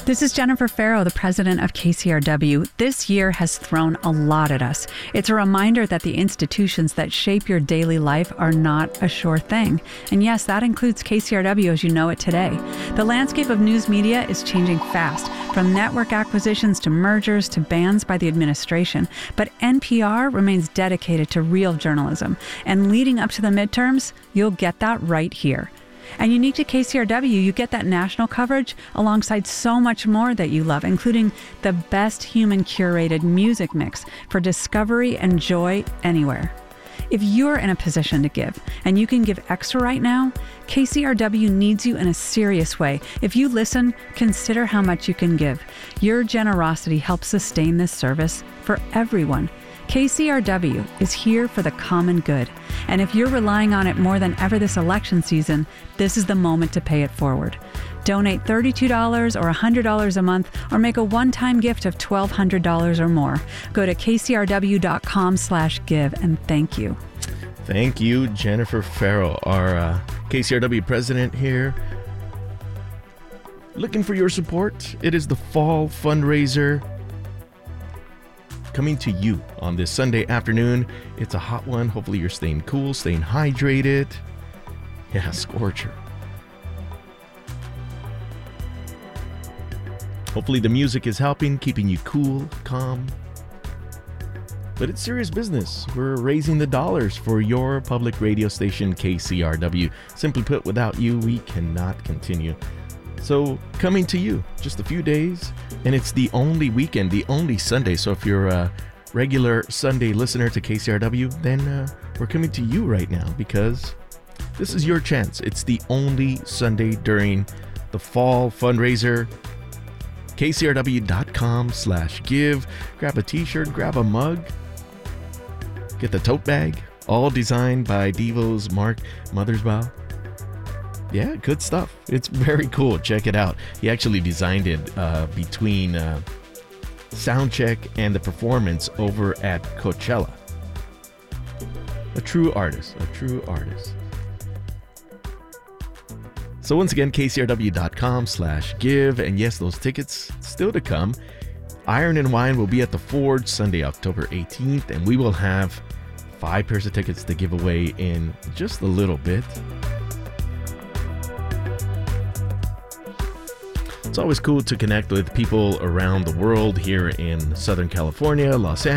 This is Jennifer Farrow, the president of KCRW. This year has thrown a lot at us. It's a reminder that the institutions that shape your daily life are not a sure thing. And yes, that includes KCRW as you know it today. The landscape of news media is changing fast, from network acquisitions to mergers to bans by the administration. But NPR remains dedicated to real journalism. And leading up to the midterms, you'll get that right here. And unique to KCRW, you get that national coverage alongside so much more that you love, including the best human-curated music mix for discovery and joy anywhere. If you're in a position to give, and you can give extra right now, KCRW needs you in a serious way. If you listen, consider how much you can give. Your generosity helps sustain this service for everyone. KCRW is here for the common good. And if you're relying on it more than ever this election season, this is the moment to pay it forward. Donate $32 or $100 a month or make a one-time gift of $1,200 or more. Go to kcrw.com/give and thank you. Thank you, Jennifer Farrow, our KCRW president here. Looking for your support. It is the fall fundraiser coming to you on this Sunday afternoon. It's a hot one. Hopefully you're staying cool, staying hydrated. Yeah, scorcher. Hopefully the music is helping, keeping you cool, calm. But it's serious business. We're raising the dollars for your public radio station, KCRW. Simply put, without you, we cannot continue. So coming to you, just a few days, and it's the only weekend, the only Sunday. So if you're a regular Sunday listener to KCRW, then we're coming to you right now because this is your chance. It's the only Sunday during the fall fundraiser. KCRW.com/give. Grab a t-shirt, grab a mug, get the tote bag, all designed by Devo's Mark Mothersbaugh. Yeah, good stuff. It's very cool. Check it out. He actually designed it between soundcheck and the performance over at Coachella. A true artist. So once again, KCRW.com/give. And yes, those tickets still to come. Iron and Wine will be at the Forge Sunday, October 18th. And we will have 5 pairs of tickets to give away in just a little bit. It's always cool to connect with people around the world here in Southern California, Los Angeles.